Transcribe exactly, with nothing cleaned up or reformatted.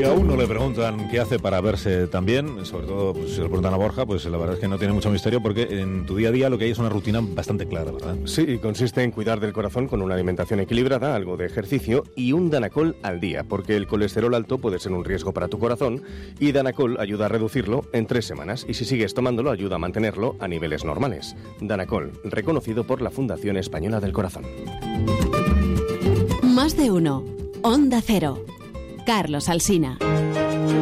a uno le preguntan qué hace para verse tan bien, sobre todo pues, si le preguntan a Borja, pues la verdad es que no tiene mucho misterio porque en tu día a día lo que hay es una rutina bastante clara, ¿verdad? Sí, consiste en cuidar del corazón con una alimentación equilibrada, algo de ejercicio y un Danacol al día, porque el colesterol alto puede ser un riesgo para tu corazón y Danacol ayuda a reducirlo en tres semanas y si sigues tomándolo ayuda a mantenerlo a niveles normales. Danacol, reconocido por la Fundación Española del Corazón. Más de uno. Onda Cero. Carlos Alsina.